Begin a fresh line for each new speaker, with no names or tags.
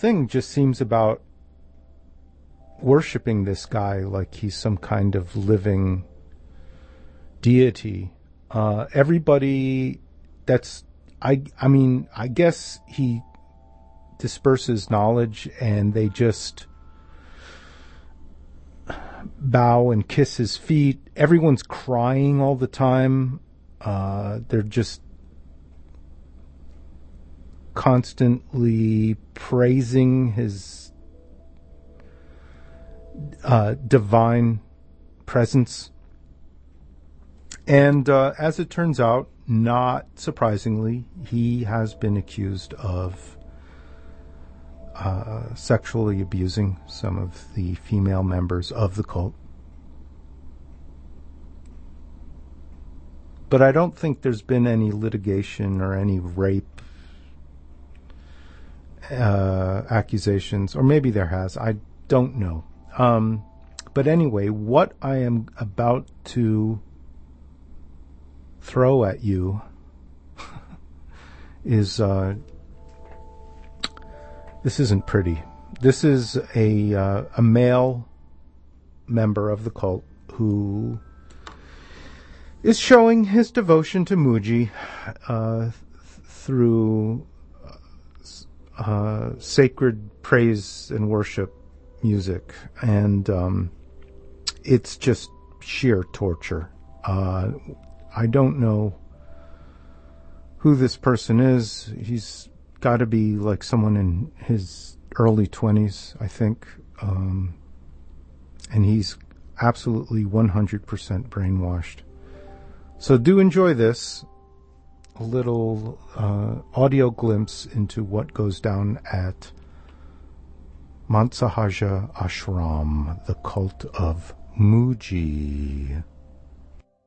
thing just seems about worshiping this guy like he's some kind of living deity. Everybody that's, I mean, I guess he disperses knowledge and they just bow and kiss his feet. Everyone's crying all the time. They're just constantly praising his divine presence. And as it turns out, not surprisingly, he has been accused of sexually abusing some of the female members of the cult. But I don't think there's been any litigation or any rape accusations, or maybe there has. I don't know. But anyway, what I am about to throw at you is this isn't pretty. This is a male member of the cult who is showing his devotion to Mooji through sacred praise and worship music, and it's just sheer torture. I don't know who this person is. He's got to be like someone in his early 20s, I think, and he's absolutely 100% brainwashed. So do enjoy this, a little audio glimpse into what goes down at Mansahaja Ashram, the cult of Mooji.